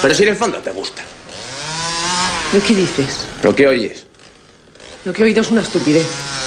Pero si en el fondo te gusta. ¿De qué dices? ¿Pero qué oyes? Lo que he oído es una estupidez.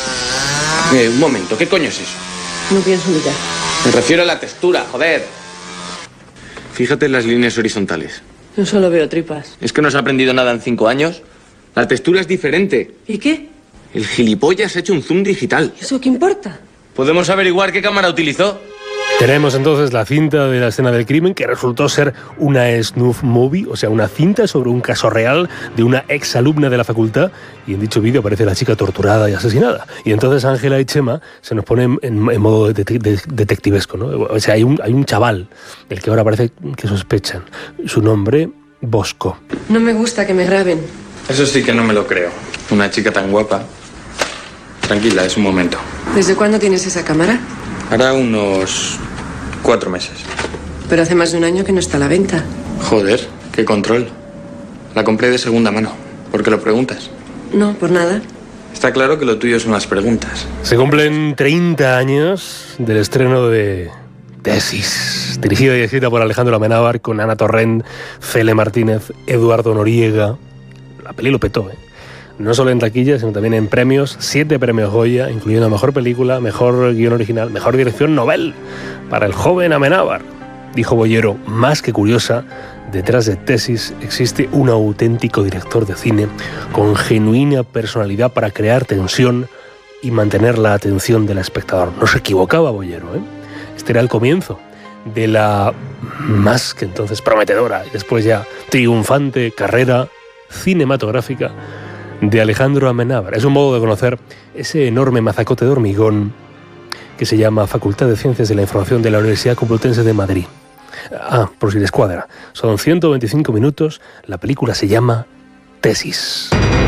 Un momento, ¿qué coño es eso? No pienso mirar. Me refiero a la textura, joder. Fíjate en las líneas horizontales. Yo solo veo tripas. ¿Es que no has aprendido nada en 5 años? La textura es diferente. ¿Y qué? El gilipollas ha hecho un zoom digital. ¿Eso qué importa? ¿Podemos averiguar qué cámara utilizó? Tenemos entonces la cinta de la escena del crimen, que resultó ser una snuff movie, o sea, una cinta sobre un caso real de una exalumna de la facultad, y en dicho vídeo aparece la chica torturada y asesinada. Y entonces Ángela y Chema se nos ponen en modo detectivesco, ¿no? O sea, hay un chaval del que ahora parece que sospechan. Su nombre, Bosco. No me gusta que me graben. Eso sí que no me lo creo. Una chica tan guapa. Tranquila, es un momento. ¿Desde cuándo tienes esa cámara? Hará unos 4 meses. Pero hace más de un año que no está a la venta. Joder, qué control. La compré de segunda mano. ¿Por qué lo preguntas? No, por nada. Está claro que lo tuyo son las preguntas. Se cumplen 30 años del estreno de Tesis, dirigida y escrita por Alejandro Amenábar, con Ana Torrent, Cele Martínez, Eduardo Noriega. La peli lo petó, ¿eh? No solo en taquilla, sino también en premios, 7 premios Goya, incluyendo Mejor Película, Mejor Guión Original, Mejor Dirección Nobel, para el joven Amenábar. Dijo Bollero, más que curiosa, detrás de Tesis existe un auténtico director de cine con genuina personalidad para crear tensión y mantener la atención del espectador. No se equivocaba Bollero, ¿eh? Este era el comienzo de la más que entonces prometedora y después ya triunfante carrera cinematográfica de Alejandro Amenábar. Es un modo de conocer ese enorme mazacote de hormigón que se llama Facultad de Ciencias de la Información de la Universidad Complutense de Madrid. Por si les cuadra. Son 125 minutos. La película se llama Tesis.